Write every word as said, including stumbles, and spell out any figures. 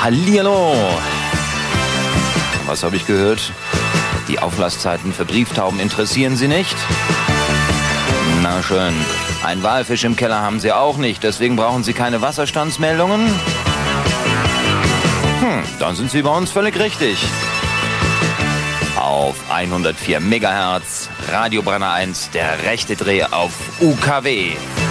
Hallihallo. Was habe ich gehört? Die Auflasszeiten für Brieftauben interessieren Sie nicht? Na schön. Ein Walfisch im Keller haben Sie auch nicht, deswegen brauchen Sie keine Wasserstandsmeldungen? Hm, dann sind Sie bei uns völlig richtig. Auf hundertvier Megahertz, Radio Brenner eins, der rechte Dreh auf U K W.